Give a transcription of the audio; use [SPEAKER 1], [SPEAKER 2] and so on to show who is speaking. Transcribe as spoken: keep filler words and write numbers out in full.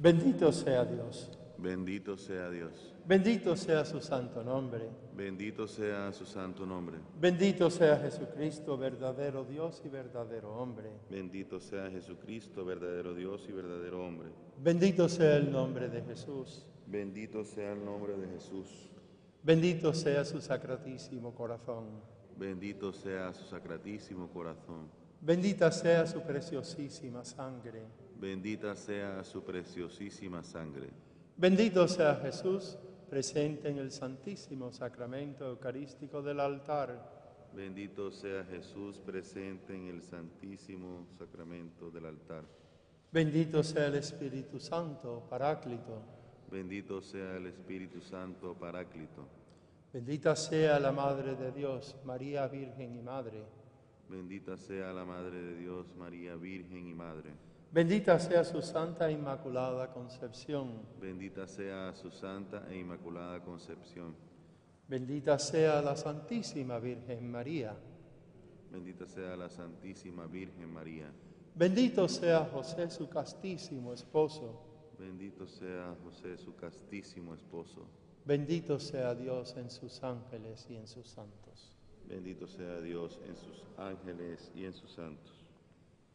[SPEAKER 1] Bendito sea Dios.
[SPEAKER 2] Bendito sea Dios.
[SPEAKER 1] Bendito sea su santo nombre.
[SPEAKER 2] Bendito sea su santo nombre.
[SPEAKER 1] Bendito sea Jesucristo, verdadero Dios y verdadero hombre.
[SPEAKER 2] Bendito sea Jesucristo, verdadero Dios y verdadero hombre.
[SPEAKER 1] Bendito sea el nombre de Jesús.
[SPEAKER 2] Bendito sea el nombre de Jesús.
[SPEAKER 1] Bendito sea su sacratísimo corazón.
[SPEAKER 2] Bendito sea su sacratísimo corazón.
[SPEAKER 1] Bendita sea su preciosísima sangre.
[SPEAKER 2] Bendita sea su preciosísima sangre.
[SPEAKER 1] Bendito sea Jesús, presente en el santísimo sacramento eucarístico del altar.
[SPEAKER 2] Bendito sea Jesús, presente en el santísimo sacramento del altar.
[SPEAKER 1] Bendito sea el Espíritu Santo, Paráclito.
[SPEAKER 2] Bendito sea el Espíritu Santo, Paráclito.
[SPEAKER 1] Bendita sea la Madre de Dios, María Virgen y Madre.
[SPEAKER 2] Bendita sea la Madre de Dios, María Virgen y Madre.
[SPEAKER 1] Bendita sea su Santa e Inmaculada Concepción.
[SPEAKER 2] Bendita sea su Santa e Inmaculada Concepción.
[SPEAKER 1] Bendita sea la Santísima Virgen María.
[SPEAKER 2] Bendita sea la Santísima Virgen María.
[SPEAKER 1] Bendito sea José, su castísimo esposo.
[SPEAKER 2] Bendito sea José, su castísimo esposo.
[SPEAKER 1] Bendito sea Dios en sus ángeles y en sus santos.
[SPEAKER 2] Bendito sea Dios en sus ángeles y en sus santos.